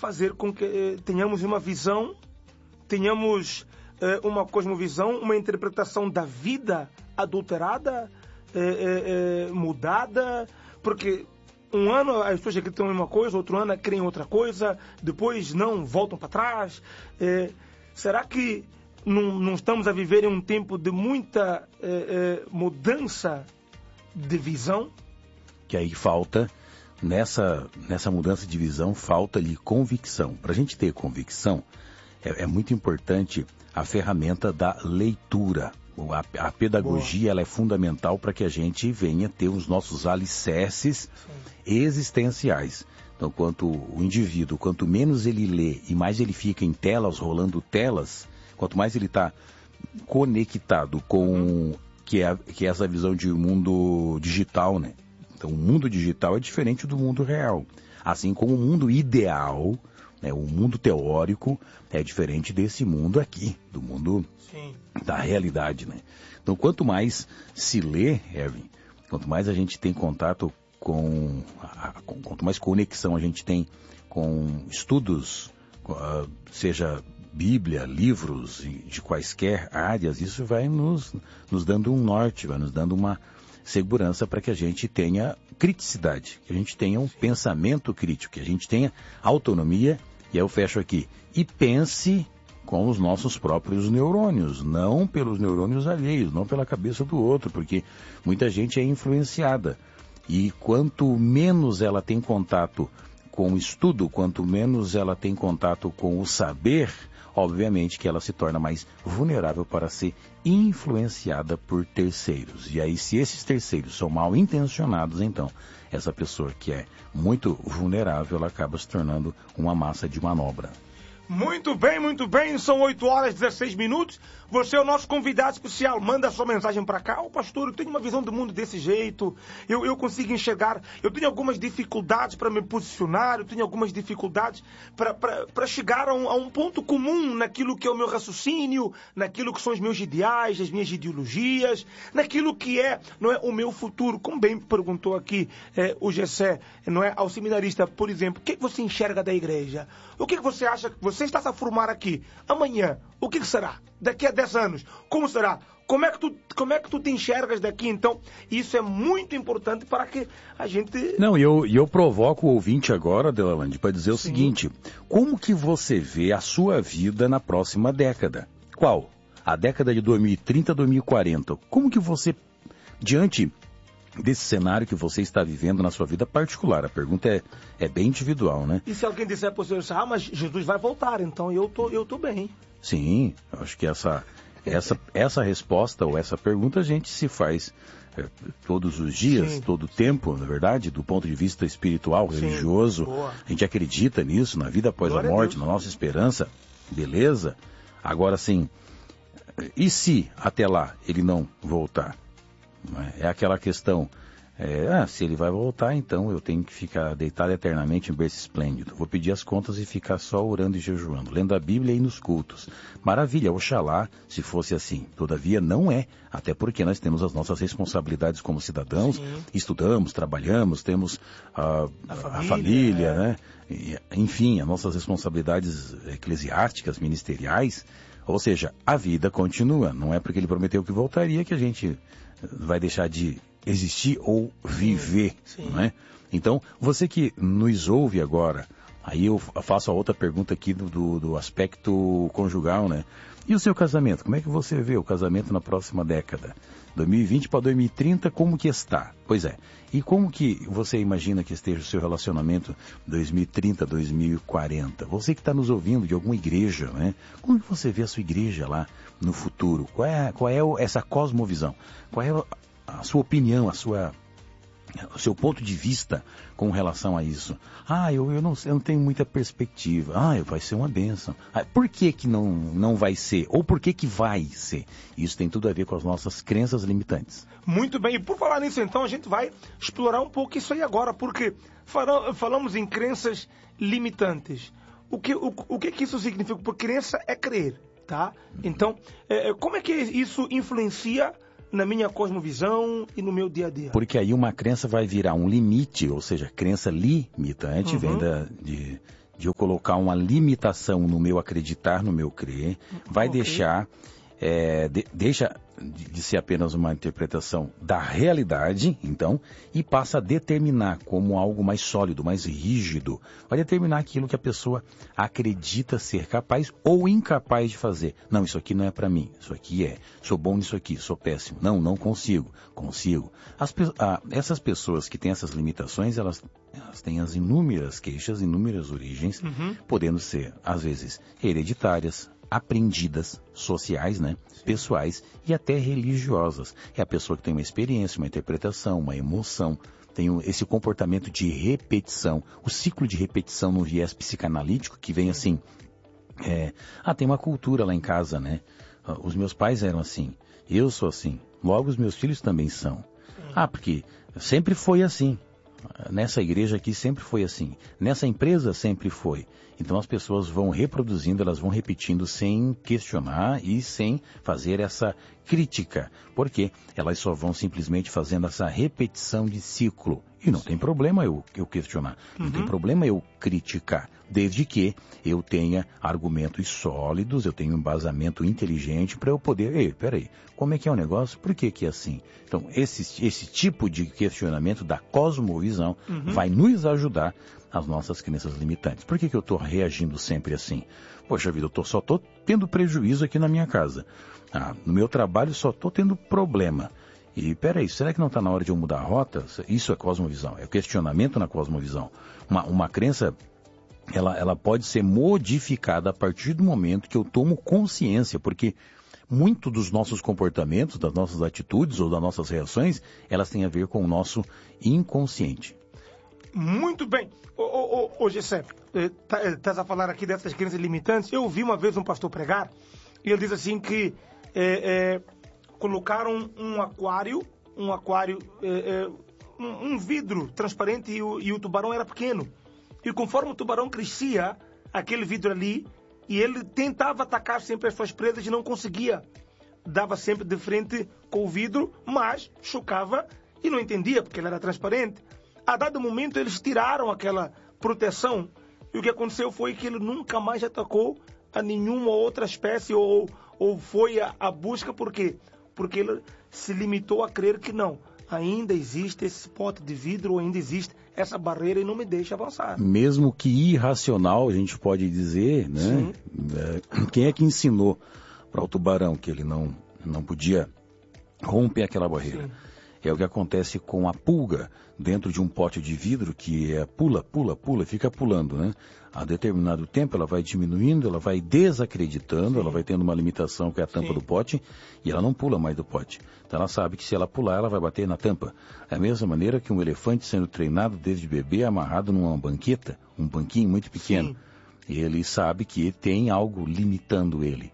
fazer com que tenhamos uma visão, tenhamos uma cosmovisão, uma interpretação da vida adulterada, mudada, porque um ano as pessoas acreditam em uma coisa, outro ano creem em outra coisa, depois não, voltam para trás. Será que não estamos a viver em um tempo de muita mudança de visão? Que aí falta, nessa mudança de visão, falta-lhe convicção. Para a gente ter convicção, é muito importante a ferramenta da leitura. A pedagogia ela é fundamental para que a gente venha ter os nossos alicerces existenciais. Então, quanto o indivíduo, quanto menos ele lê e mais ele fica em telas, rolando telas, quanto mais ele está conectado com que é essa visão de mundo digital, né? Então, o mundo digital é diferente do mundo real. Assim como o mundo ideal, né, o mundo teórico, é diferente desse mundo aqui, do mundo da realidade, né? Então, quanto mais se lê, Erwin, quanto mais a gente tem contato quanto mais conexão a gente tem com estudos, seja Bíblia, livros de quaisquer áreas, isso vai nos dando um norte, vai nos dando uma segurança para que a gente tenha criticidade, que a gente tenha um pensamento crítico, que a gente tenha autonomia, e aí eu fecho aqui, e pense com os nossos próprios neurônios, não pelos neurônios alheios, não pela cabeça do outro, porque muita gente é influenciada. E quanto menos ela tem contato com o estudo, quanto menos ela tem contato com o saber, obviamente que ela se torna mais vulnerável para ser influenciada por terceiros. E aí, se esses terceiros são mal intencionados, então, essa pessoa que é muito vulnerável, ela acaba se tornando uma massa de manobra. Muito bem, são 8h16. Você é o nosso convidado especial, manda sua mensagem para cá. Pastor, eu tenho uma visão do mundo desse jeito, eu consigo enxergar, eu tenho algumas dificuldades para me posicionar, eu tenho algumas dificuldades para chegar a um ponto comum naquilo que é o meu raciocínio, naquilo que são os meus ideais, as minhas ideologias, naquilo que não é o meu futuro. Como bem perguntou aqui o Gessé, não é, ao seminarista, por exemplo, o que você enxerga da igreja? O que você acha que você está a formar aqui? Amanhã, o que será? Daqui a 10 anos, como será? Como é que tu te enxergas daqui? Então, isso é muito importante para que a gente... Não, eu provoco o ouvinte agora, Delalande, para dizer o seguinte, como que você vê a sua vida na próxima década? Qual? A década de 2030, 2040. Como que você, diante desse cenário que você está vivendo na sua vida particular, a pergunta é bem individual, né? E se alguém disser para você, mas Jesus vai voltar, então eu tô bem. Sim, eu acho que essa resposta ou essa pergunta a gente se faz todos os dias, todo o tempo, na verdade, do ponto de vista espiritual, religioso. A gente acredita nisso, na vida após a morte, na nossa esperança, beleza? Agora sim, e se até lá ele não voltar? É aquela questão, se ele vai voltar, então eu tenho que ficar deitado eternamente em berço esplêndido. Vou pedir as contas e ficar só orando e jejuando, lendo a Bíblia e nos cultos. Maravilha, oxalá, se fosse assim. Todavia não é, até porque nós temos as nossas responsabilidades como cidadãos, estudamos, trabalhamos, temos a família, né? E, enfim, as nossas responsabilidades eclesiásticas, ministeriais. Ou seja, a vida continua. Não é porque ele prometeu que voltaria que a gente vai deixar de existir ou viver, não é? Então, você que nos ouve agora, aí eu faço a outra pergunta aqui do aspecto conjugal, né? E o seu casamento? Como é que você vê o casamento na próxima década? 2020 para 2030, como que está? Pois é. E como que você imagina que esteja o seu relacionamento 2030, 2040? Você que está nos ouvindo de alguma igreja, né? Como que você vê a sua igreja lá no futuro? Qual é essa cosmovisão? Qual é a sua opinião, o seu ponto de vista com relação a isso? Eu não tenho muita perspectiva. Vai ser uma bênção. Por que não vai ser? Ou por que vai ser? Isso tem tudo a ver com as nossas crenças limitantes. Muito bem. E por falar nisso, então, a gente vai explorar um pouco isso aí agora, porque falamos em crenças limitantes. O que isso significa? Porque crença é crer, tá? Então, como é que isso influencia na minha cosmovisão e no meu dia a dia? Porque aí uma crença vai virar um limite, ou seja, crença limitante, vem de eu colocar uma limitação no meu acreditar, no meu crer, vai deixar, deixa de ser apenas uma interpretação da realidade, então, e passa a determinar como algo mais sólido, mais rígido. Vai determinar aquilo que a pessoa acredita ser capaz ou incapaz de fazer. Não, isso aqui não é para mim, isso aqui é. Sou bom nisso aqui, sou péssimo. Não consigo. Consigo. Essas pessoas que têm essas limitações, elas têm as inúmeras queixas, inúmeras origens, podendo ser, às vezes, hereditárias, aprendidas, sociais, né? Pessoais e até religiosas. É a pessoa que tem uma experiência, uma interpretação, uma emoção, tem esse comportamento de repetição, o ciclo de repetição no viés psicanalítico que vem assim, tem uma cultura lá em casa, né? Os meus pais eram assim, eu sou assim, logo os meus filhos também são. Porque sempre foi assim. Nessa igreja aqui sempre foi assim. Nessa empresa sempre foi. Então as pessoas vão reproduzindo, elas vão repetindo sem questionar e sem fazer essa crítica. Porque elas só vão simplesmente fazendo essa repetição de ciclo. E não tem problema eu questionar. Não tem problema eu criticar. Desde que eu tenha argumentos sólidos, eu tenha um embasamento inteligente para eu poder... Peraí, como é que é o negócio? Por que é assim? Então, esse tipo de questionamento da cosmovisão vai nos ajudar as nossas crenças limitantes. Por que eu estou reagindo sempre assim? Poxa vida, eu só estou tendo prejuízo aqui na minha casa. No meu trabalho só estou tendo problema. E peraí, será que não está na hora de eu mudar a rota? Isso é cosmovisão, é questionamento na cosmovisão. Uma crença, ela pode ser modificada a partir do momento que eu tomo consciência, porque muito dos nossos comportamentos, das nossas atitudes ou das nossas reações, elas têm a ver com o nosso inconsciente. Muito bem. Ô Gessé, estás a falar aqui dessas crenças limitantes. Eu ouvi uma vez um pastor pregar e ele diz assim que colocaram um vidro transparente e o tubarão era pequeno. E conforme o tubarão crescia, aquele vidro ali, e ele tentava atacar sempre as suas presas e não conseguia. Dava sempre de frente com o vidro, mas chocava e não entendia porque ele era transparente. A dado momento eles tiraram aquela proteção e o que aconteceu foi que ele nunca mais atacou a nenhuma outra espécie ou foi à busca. Por quê? Porque ele se limitou a crer que não, ainda existe esse pote de vidro, ou ainda existe essa barreira e não me deixa avançar. Mesmo que irracional, a gente pode dizer, né? Quem é que ensinou para o tubarão que ele não podia romper aquela barreira? Sim. É o que acontece com a pulga dentro de um pote de vidro que pula, fica pulando, né? A determinado tempo ela vai diminuindo, ela vai desacreditando, ela vai tendo uma limitação que é a tampa do pote e ela não pula mais do pote. Então ela sabe que se ela pular, ela vai bater na tampa. Da mesma maneira que um elefante sendo treinado desde bebê, amarrado numa banqueta, um banquinho muito pequeno. Ele sabe que tem algo limitando ele.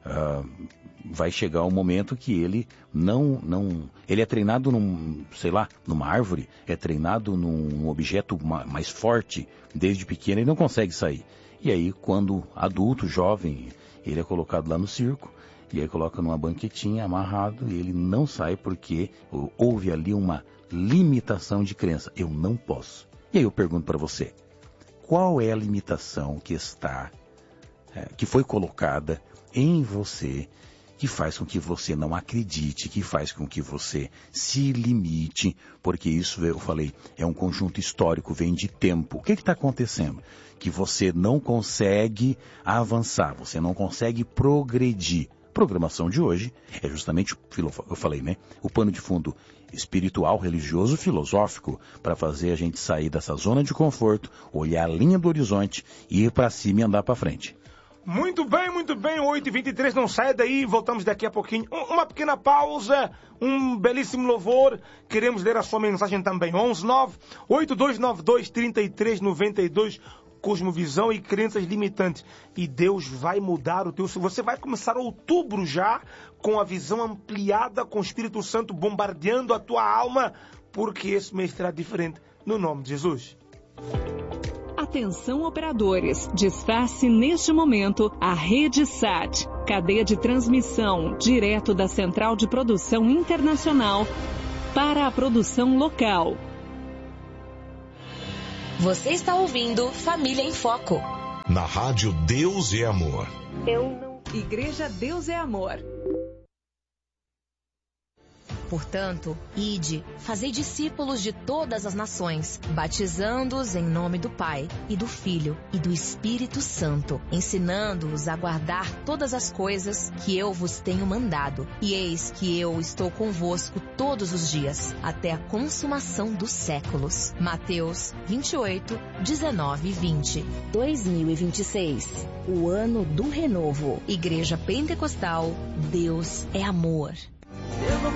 Vai chegar um momento que ele ele é treinado numa árvore, é treinado num objeto mais forte, desde pequeno ele não consegue sair. E aí, quando adulto, jovem, ele é colocado lá no circo, e aí coloca numa banquetinha, amarrado, e ele não sai porque houve ali uma limitação de crença. Eu não posso. E aí eu pergunto para você, qual é a limitação que foi colocada em você, que faz com que você não acredite, que faz com que você se limite, porque isso, eu falei, é um conjunto histórico, vem de tempo. O que está acontecendo? Que você não consegue avançar, você não consegue progredir. A programação de hoje é justamente, eu falei, né? O pano de fundo espiritual, religioso, filosófico, para fazer a gente sair dessa zona de conforto, olhar a linha do horizonte, ir para cima e andar para frente. Muito bem, 8h23, não saia daí, voltamos daqui a pouquinho. Uma pequena pausa, um belíssimo louvor, queremos ler a sua mensagem também. 119-8292-3392, cosmovisão e crenças limitantes. E Deus vai mudar o teu... Você vai começar outubro já, com a visão ampliada, com o Espírito Santo bombardeando a tua alma, porque esse mês será diferente, no nome de Jesus. Atenção operadores, desface neste momento a Rede SAT, cadeia de transmissão direto da Central de Produção Internacional para a produção local. Você está ouvindo Família em Foco. na rádio Deus é Amor. Igreja Deus é Amor. Portanto, ide, fazei discípulos de todas as nações, batizando-os em nome do Pai, e do Filho, e do Espírito Santo, ensinando-os a guardar todas as coisas que eu vos tenho mandado. E eis que eu estou convosco todos os dias, até a consumação dos séculos. Mateus 28, 19 e 20. 2026, o ano do renovo. Igreja Pentecostal, Deus é Amor.